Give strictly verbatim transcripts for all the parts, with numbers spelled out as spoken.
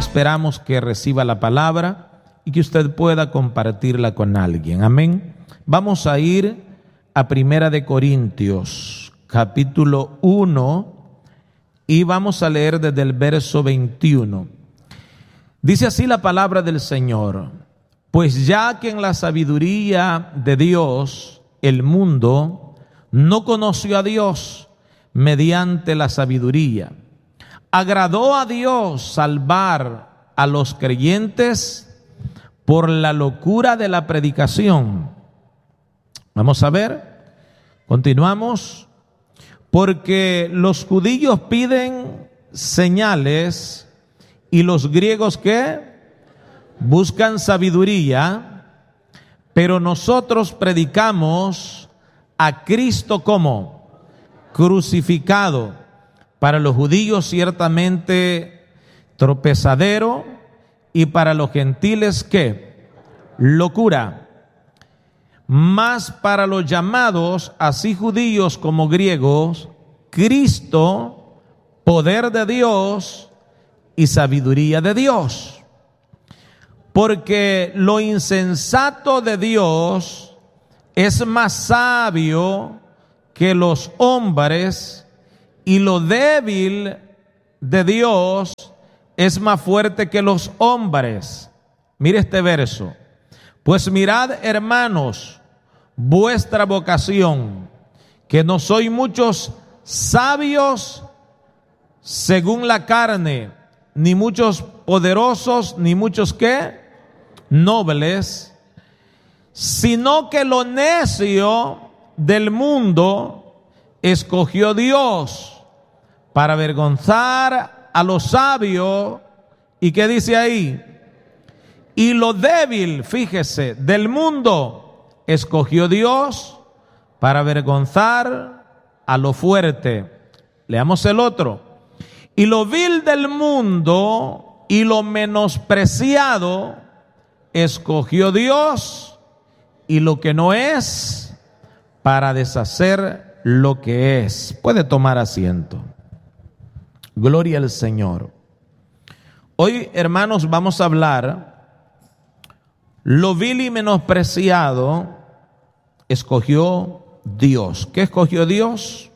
Esperamos que reciba la palabra y que usted pueda compartirla con alguien. Amén. Vamos a ir a Primera de Corintios, capítulo uno, y vamos a leer desde el verso veintiuno. Dice así la palabra del Señor: pues ya que en la sabiduría de Dios el mundo no conoció a Dios mediante la sabiduría, agradó a Dios salvar a los creyentes por la locura de la predicación. Vamos a ver, continuamos. Porque los judíos piden señales y los griegos ¿qué? Buscan sabiduría, pero nosotros predicamos a Cristo como crucificado, para los judíos ciertamente tropezadero y para los gentiles ¿qué? Locura. Mas para los llamados, así judíos como griegos, Cristo, poder de Dios y sabiduría de Dios. Porque lo insensato de Dios es más sabio que los hombres, y lo débil de Dios es más fuerte que los hombres. Mire este verso. Pues mirad, hermanos, vuestra vocación, que no sois muchos sabios según la carne, ni muchos poderosos, ni muchos ¿qué? Nobles, sino que lo necio del mundo escogió Dios para avergonzar a los sabios. ¿Y qué dice ahí? Y lo débil, fíjese, del mundo escogió Dios para avergonzar a lo fuerte. Leamos el otro. Y lo vil del mundo y lo menospreciado escogió Dios, y lo que no es, para deshacer lo que es. Puede tomar asiento. Gloria al Señor. Hoy, hermanos, vamos a hablar lo vil y menospreciado escogió Dios. ¿Qué escogió Dios?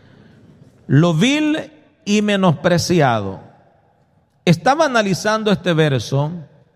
Lo vil y menospreciado. Estaba analizando este verso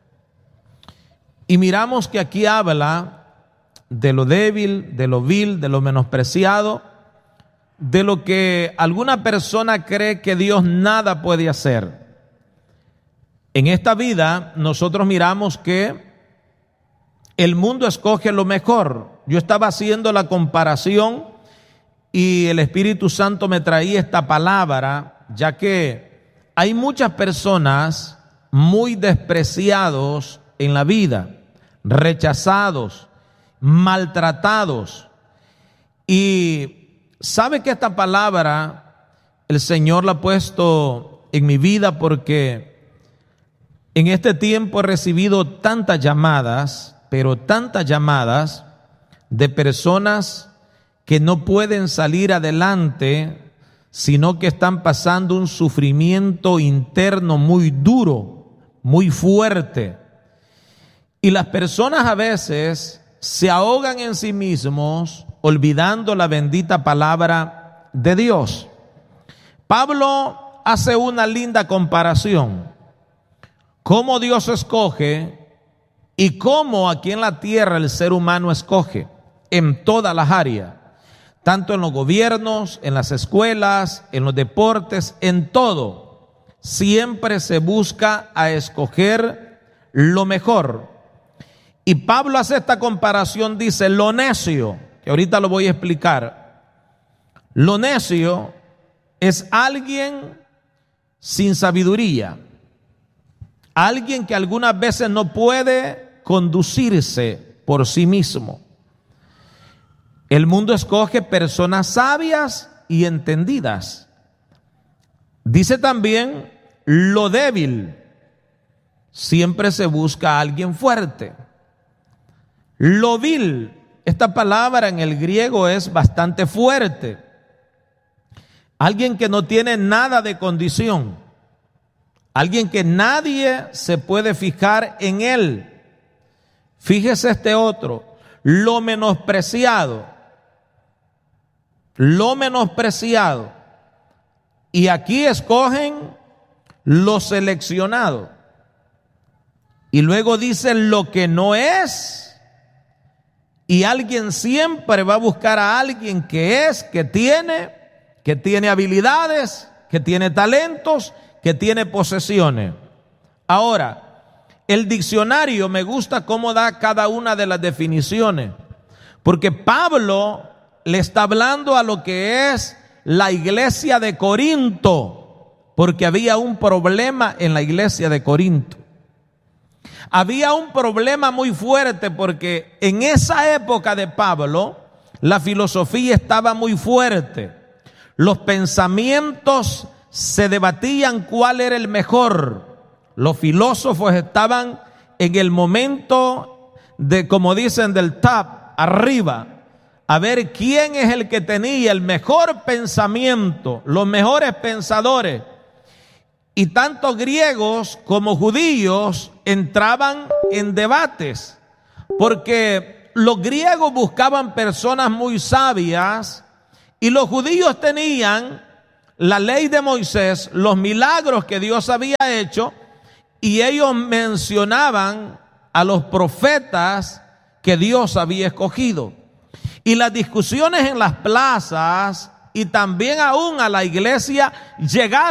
y miramos que aquí habla de lo débil, de lo vil, de lo menospreciado, de lo que alguna persona cree que Dios nada puede hacer. En esta vida nosotros miramos que el mundo escoge lo mejor. Yo estaba haciendo la comparación y el Espíritu Santo me traía esta palabra, ya que hay muchas personas muy despreciados en la vida, rechazados, maltratados. Y sabe que esta palabra el Señor la ha puesto en mi vida porque en este tiempo he recibido tantas llamadas, pero tantas llamadas de personas que no pueden salir adelante, sino que están pasando un sufrimiento interno muy duro, muy fuerte. Y las personas a veces se ahogan en sí mismos, olvidando la bendita palabra de Dios. Pablo hace una linda comparación. Cómo Dios escoge y cómo aquí en la tierra el ser humano escoge en todas las áreas, tanto en los gobiernos, en las escuelas, en los deportes, en todo. Siempre se busca a escoger lo mejor. Y Pablo hace esta comparación, dice, lo necio, que ahorita lo voy a explicar. Lo necio es alguien sin sabiduría, alguien que algunas veces no puede conducirse por sí mismo. El mundo escoge personas sabias y entendidas. Dice también lo débil. Siempre se busca a alguien fuerte. Lo vil, esta palabra en el griego es bastante fuerte. Alguien que no tiene nada de condición. alguien que nadie se puede fijar en él. Fíjese este otro, lo menospreciado, lo menospreciado. Y aquí escogen lo seleccionado. Y luego dicen lo que no es. Y alguien siempre va a buscar a alguien que es, que tiene, que tiene habilidades, que tiene talentos, que tiene posesiones. Ahora, el diccionario me gusta cómo da cada una de las definiciones, porque Pablo le está hablando a lo que es la iglesia de Corinto, porque había un problema en la iglesia de Corinto. Había un problema muy fuerte porque en esa época de Pablo la filosofía estaba muy fuerte. Los pensamientos se debatían cuál era el mejor. Los filósofos estaban en el momento de, como dicen, del top, arriba, a ver quién es el que tenía el mejor pensamiento, los mejores pensadores. Y tanto griegos como judíos entraban en debates, porque los griegos buscaban personas muy sabias y los judíos tenían la ley de Moisés, los milagros que Dios había hecho, y ellos mencionaban a los profetas que Dios había escogido. Y las discusiones en las plazas y también aún a la iglesia llegaron